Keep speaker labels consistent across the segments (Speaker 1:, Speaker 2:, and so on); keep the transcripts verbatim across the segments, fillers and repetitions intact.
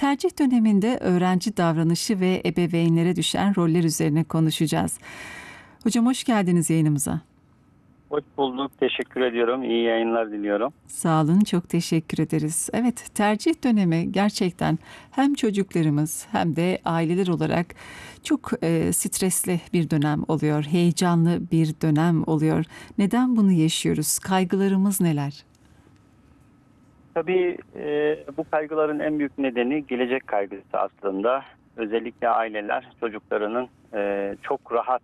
Speaker 1: tercih döneminde öğrenci davranışı ve ebeveynlere düşen roller üzerine konuşacağız. Hocam hoş geldiniz yayınımıza.
Speaker 2: Hoş bulduk. Teşekkür ediyorum. İyi yayınlar diliyorum.
Speaker 1: Sağ olun, çok teşekkür ederiz. Evet, tercih dönemi gerçekten hem çocuklarımız hem de aileler olarak çok e, stresli bir dönem oluyor. Heyecanlı bir dönem oluyor. Neden bunu yaşıyoruz? Kaygılarımız neler?
Speaker 2: Tabii e, bu kaygıların en büyük nedeni gelecek kaygısı aslında. Özellikle aileler çocuklarının e, çok rahat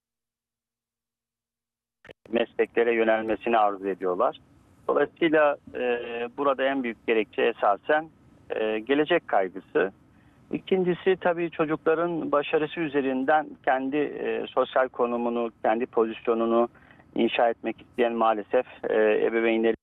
Speaker 2: mesleklere yönelmesini arzu ediyorlar. Dolayısıyla e, burada en büyük gerekçe esasen e, gelecek kaygısı. İkincisi tabii çocukların başarısı üzerinden kendi e, sosyal konumunu, kendi pozisyonunu inşa etmek isteyen maalesef e, ebeveynleri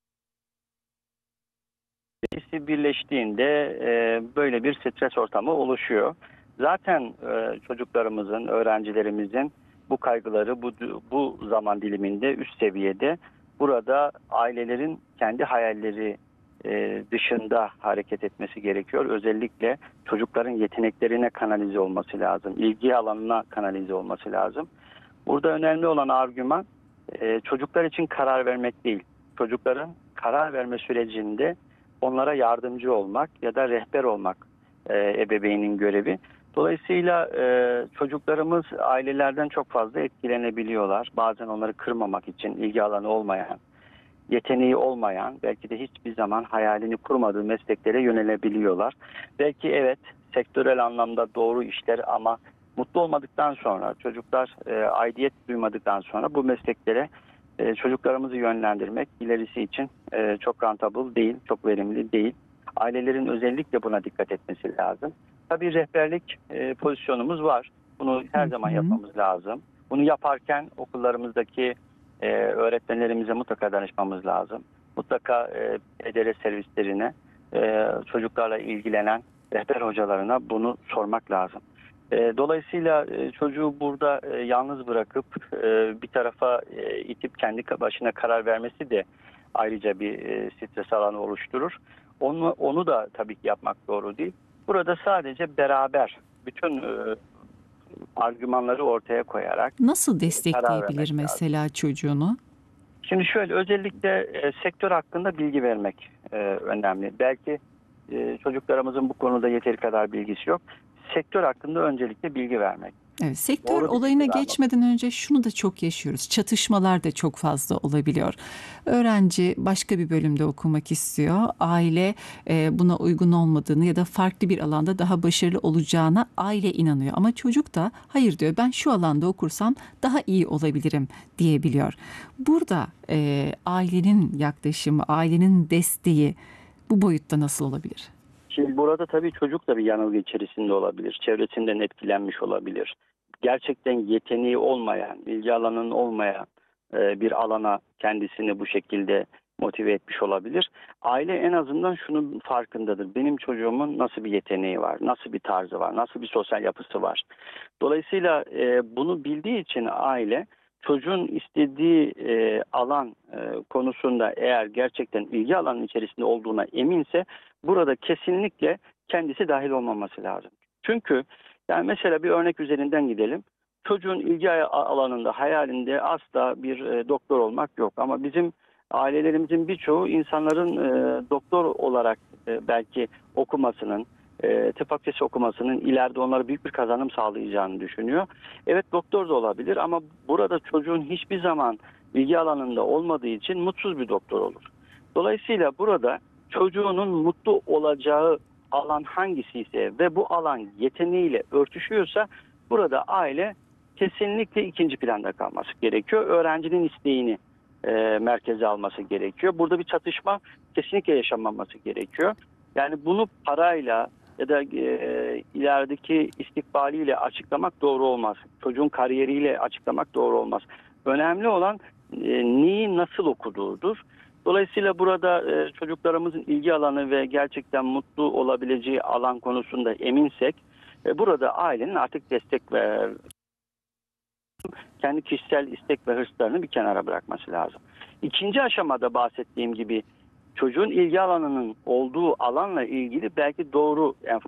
Speaker 2: İkisi birleştiğinde e, böyle bir stres ortamı oluşuyor. Zaten e, çocuklarımızın, öğrencilerimizin bu kaygıları bu, bu zaman diliminde üst seviyede. Burada ailelerin kendi hayalleri e, dışında hareket etmesi gerekiyor. Özellikle çocukların yeteneklerine kanalize olması lazım. İlgi alanına kanalize olması lazım. Burada önemli olan argüman e, çocuklar için karar vermek değil. Çocukların karar verme sürecinde onlara yardımcı olmak ya da rehber olmak e, ebeveynin görevi. Dolayısıyla e, çocuklarımız ailelerden çok fazla etkilenebiliyorlar. Bazen onları kırmamak için ilgi alanı olmayan, yeteneği olmayan, belki de hiçbir zaman hayalini kurmadığı mesleklere yönelebiliyorlar. Belki evet sektörel anlamda doğru işler ama mutlu olmadıktan sonra, çocuklar e, aidiyet duymadıktan sonra bu mesleklere e, çocuklarımızı yönlendirmek ilerisi için e, çok rentable değil, çok verimli değil. Ailelerin özellikle buna dikkat etmesi lazım. Tabii rehberlik e, pozisyonumuz var. Bunu her
Speaker 1: Hı
Speaker 2: zaman
Speaker 1: hı.
Speaker 2: yapmamız lazım. Bunu yaparken okullarımızdaki e, öğretmenlerimize mutlaka danışmamız lazım. Mutlaka e, P D R servislerine, e, çocuklarla ilgilenen rehber hocalarına bunu sormak lazım. E, dolayısıyla e, çocuğu burada e, yalnız bırakıp e, bir tarafa e, itip kendi başına karar vermesi de ayrıca bir e, stres alanı oluşturur. Onu, onu da tabii ki yapmak doğru değil. Burada sadece beraber bütün e, argümanları ortaya koyarak
Speaker 1: Nasıl
Speaker 2: e, karar
Speaker 1: destekleyebilir
Speaker 2: vermek lazım.
Speaker 1: mesela çocuğunu?
Speaker 2: Şimdi şöyle özellikle e, sektör hakkında bilgi vermek e, önemli. Belki e, çocuklarımızın bu konuda yeteri kadar bilgisi yok. Sektör hakkında öncelikle bilgi vermek.
Speaker 1: Evet, sektör
Speaker 2: Doğru
Speaker 1: olayına
Speaker 2: bilgi vermek.
Speaker 1: geçmeden önce şunu da çok yaşıyoruz. Çatışmalar da çok fazla olabiliyor. Öğrenci başka bir bölümde okumak istiyor. Aile e, buna uygun olmadığını ya da farklı bir alanda daha başarılı olacağına aile inanıyor. Ama çocuk da hayır diyor, ben şu alanda okursam daha iyi olabilirim diyebiliyor. Burada e, ailenin yaklaşımı, ailenin desteği bu boyutta nasıl olabilir?
Speaker 2: Şimdi burada tabii çocuk da bir yanılgı içerisinde olabilir. Çevresinden etkilenmiş olabilir. Gerçekten yeteneği olmayan, ilgi alanının olmayan e, bir alana kendisini bu şekilde motive etmiş olabilir. Aile en azından şunun farkındadır. Benim çocuğumun nasıl bir yeteneği var, nasıl bir tarzı var, nasıl bir sosyal yapısı var. Dolayısıyla e, bunu bildiği için aile çocuğun istediği e, alan e, konusunda eğer gerçekten ilgi alanının içerisinde olduğuna eminse burada kesinlikle kendisi dahil olmaması lazım. Çünkü yani mesela bir örnek üzerinden gidelim. Çocuğun ilgi alanında, hayalinde asla bir e, doktor olmak yok. Ama bizim ailelerimizin birçoğu insanların e, doktor olarak e, belki okumasının, e, tıp fakültesi okumasının ileride onlara büyük bir kazanım sağlayacağını düşünüyor. Evet doktor da olabilir ama burada çocuğun hiçbir zaman ilgi alanında olmadığı için mutsuz bir doktor olur. Dolayısıyla burada çocuğunun mutlu olacağı alan hangisi ise ve bu alan yeteneğiyle örtüşüyorsa burada aile kesinlikle ikinci planda kalması gerekiyor. Öğrencinin isteğini e, merkeze alması gerekiyor. Burada bir çatışma kesinlikle yaşanmaması gerekiyor. Yani bunu parayla ya da e, ilerideki istikbaliyle açıklamak doğru olmaz. Çocuğun kariyeriyle açıklamak doğru olmaz. Önemli olan e, neyi nasıl okuduğudur. Dolayısıyla burada e, çocuklarımızın ilgi alanı ve gerçekten mutlu olabileceği alan konusunda eminsek e, burada ailenin artık destek ve kendi kişisel istek ve hırslarını bir kenara bırakması lazım. İkinci aşamada bahsettiğim gibi çocuğun ilgi alanının olduğu alanla ilgili belki doğru